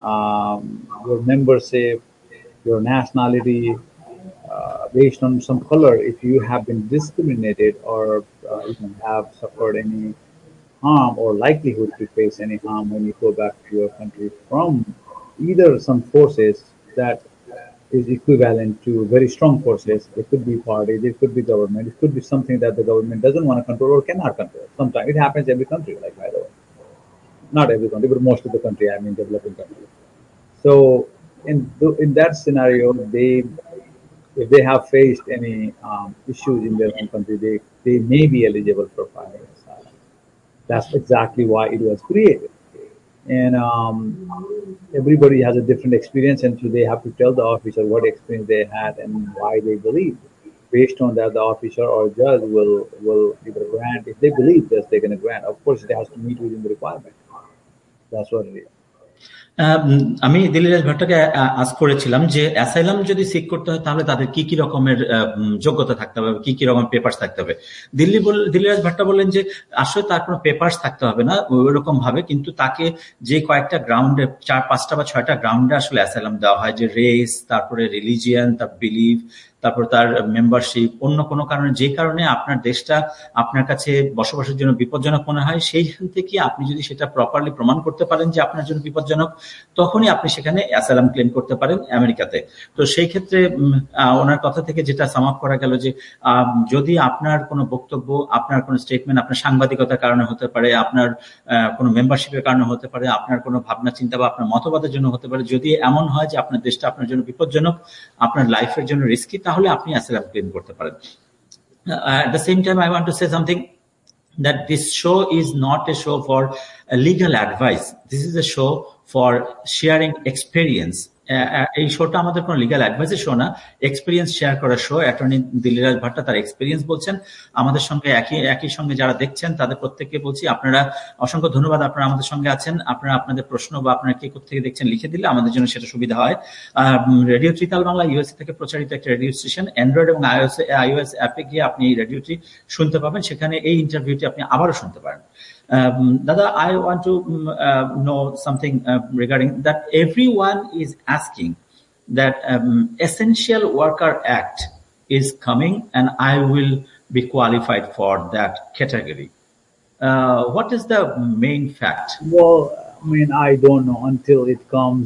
your membership, your nationality, based on some color, if you have been discriminated or have suffered any harm or likelihood to face any harm when you go back to your country from either some forces that is equivalent to very strong forces. It could be parties, it could be government, it could be something that the government doesn't want to control or cannot control. Sometimes it happens every country, like by the way, not every country, but most of the country. I mean, developing countries. So in that scenario, they if they have faced any issues in their own country, they may be eligible for filing asylum. That's exactly why it was created. And everybody has a different experience, and so they have to tell the officer what experience they had and why they believe. Based on that, the officer or judge will either grant. If they believe that they're going to grant, of course, it has to meet within the requirement. That's what it is. আমি দিল্লিরাজ ভট্টকে আজ করেছিলাম যে asylum যদি sick করতে হয় তাহলে তাদের কি কি রকমের যোগ্যতা থাকতে হবে, কি কি রকমের পেপারস থাকতে হবে। দিল্লিরাজ ভট্ট বললেন যে আসলে তার কোনো পেপারস থাকতে হবে না ওইরকম ভাবে, কিন্তু তাকে যে কয়েকটা গ্রাউন্ডে 4-5টা বা 6টা গ্রাউন্ডে আসলে অ্যাসাইলাম দেওয়া হয়, যে রেস, তারপরে রিলিজিয়ান, তার বিলিভ, তারপর তার মেম্বারশিপ, অন্য কোনো কারণে যে কারণে আপনার দেশটা আপনার কাছে বসবাসের জন্য বিপজ্জনক মনে হয়, সেইখান থেকে আপনি যদি সেটা প্রপারলি প্রমাণ করতে পারেন যে আপনার জন্য বিপজ্জনক, তখনই আপনি সেখানে অ্যাসাইলাম ক্লেম করতে পারেন আমেরিকাতে। তো সেই ক্ষেত্রে ওনার কথা থেকে যেটা সাম আপ করা গেল যে যদি আপনার কোনো বক্তব্য, আপনার কোনো স্টেটমেন্ট আপনার সাংবাদিকতার কারণে হতে পারে, আপনার কোনো মেম্বারশিপের কারণে হতে পারে, আপনার কোনো ভাবনা চিন্তা বা আপনার মতবাদের জন্য হতে পারে, যদি এমন হয় যে আপনার দেশটা আপনার জন্য বিপজ্জনক, আপনার লাইফের জন্য রিস্কি, তাহলে আপনি অ্যাসাইলাম ক্লেম করতে পারেন। At the same time, I want to say something, that this show is not a show for legal advice. This is a show for sharing experience. এই শোটা আমাদের কোনো লিগ্যাল অ্যাডভাইসের শো না, experience share করার show. Attorney দিল্লিরাজ Bhatta তার experience বলছেন, আমাদের সঙ্গে একই সঙ্গে যারা দেখছেন তাদের প্রত্যেককে বলছি আপনারা অসংখ্য ধন্যবাদ, আপনারা আমাদের সঙ্গে আছেন। আপনারা আপনাদের প্রশ্ন বা আপনারা কে কোথেকে দেখছেন লিখে দিলে আমাদের জন্য সেটা সুবিধা হয়। রেডিও ত্রিতাল বাংলা ইউএসএ থেকে প্রচারিত একটা রেডিও স্টেশন, অ্যান্ড্রয়েড এবং আইওএস অ্যাপে গিয়ে আপনি এই রেডিওটি শুনতে পাবেন, সেখানে এই ইন্টারভিউটি আপনি আবারও শুনতে পারেন। Dada, I want to know something regarding that. Everyone is asking that Essential Worker Act is coming and I will be qualified for that category. What is the main fact? Well, I mean, I don't know until it comes.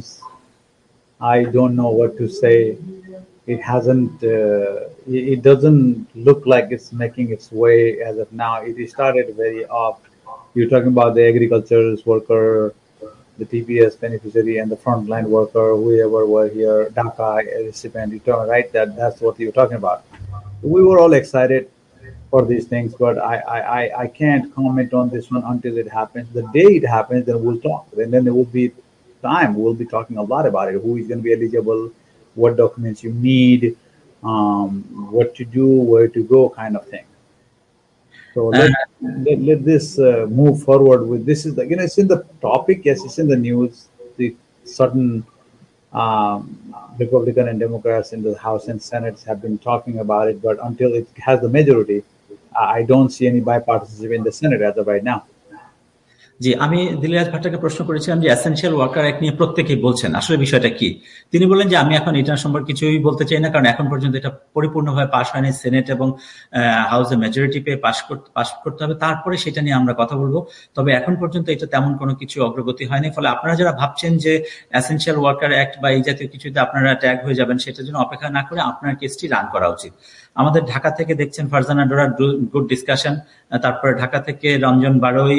I don't know what to say. It hasn't. It doesn't look like it's making its way as of now. It started very off. You're talking about the agriculture's worker, the TPS beneficiary, and the frontline worker, whoever were here, DACA recipient, right? That's what you're talking about. We were all excited for these things, but I can't comment on this one until it happens. The day it happens, then we'll talk. And then there will be time. We'll be talking a lot about it. Who is going to be eligible? What documents you need? What to do? Where to go? Kind of thing. So let this move forward with this. Is it's in the topic. Yes, it's in the news. The certain Republican and Democrats in the House and Senate have been talking about it, but until it has the majority, I don't see any bipartisanship in the Senate as of right now. জি, আমি দিল্লিরাজ ভট্টাকে প্রশ্ন করেছিলাম যে essential worker act নিয়ে প্রত্যেকেই বলছেন, আসলে বিষয়টা কি। তিনি বললেন যে আমি এখন এটার সম্পর্কে কিছুই বলতে চাই না, কারণ এখন পর্যন্ত এটা পরিপূর্ণভাবে পাশ হয়নি। সেনেট এবং হাউসে মেজরিটি পেয়ে পাশ করতে হবে, তারপরে সেটা নিয়ে আমরা কথা বলবো। তবে এখন পর্যন্ত এটা তেমন কোনো কিছু অগ্রগতি হয়নি। ফলে আপনারা যারা ভাবছেন যে এসেনশিয়াল ওয়ার্কার অ্যাক্ট বা এই জাতীয় কিছুতে আপনারা ট্যাগ হয়ে যাবেন, সেটার জন্য অপেক্ষা না করে আপনার কেসটি রান করা উচিত। আমাদের ঢাকা থেকে দেখছেন ফারজানা ডোরার গুড ডিসকাশন, তারপরে ঢাকা থেকে রঞ্জন বারোই,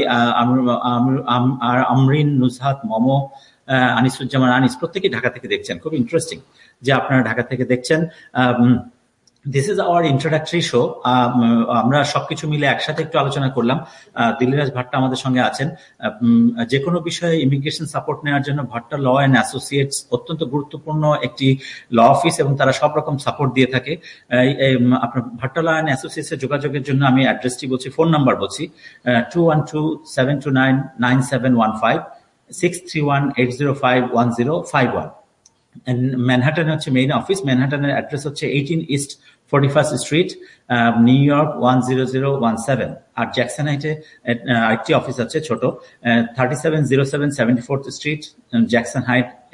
আমরিন, নুজহাত, মমো, আনিসুজ্জামান আনিস, প্রত্যেকেই ঢাকা থেকে দেখছেন। খুব ইন্টারেস্টিং যে আপনারা ঢাকা থেকে দেখছেন। This is our introductory show. আমরা সবকিছু মিলে একসাথে একটু আলোচনা করলাম। দিল্লিরাজ ভট্টা আমাদের সঙ্গে আছেন। যে কোনো বিষয়ে ইমিগ্রেশন সাপোর্ট নেওয়ার জন্য ভট্টা ল অ্যান্ড অ্যাসোসিয়েটস অত্যন্ত গুরুত্বপূর্ণ একটি ল অফিস এবং তারা সব রকম সাপোর্ট দিয়ে থাকে। আপনার ভট্টা ল অ্যান্ড অ্যাসোসিয়েটস এর যোগাযোগের জন্য আমি অ্যাড্রেসটি বলছি, ফোন নাম্বার বলছি 212-729-9715, 631-805-1051। ম্যানহাটনে হচ্ছে মেইন অফিস। ম্যানহাটনের অ্যাড্রেস হচ্ছে 18 east 41st street, new York 10017। আর জ্যাকসন হাইটে আরেকটি অফিস আছে ছোট, 3707 74th স্ট্রিট, জ্যাকসন হাইট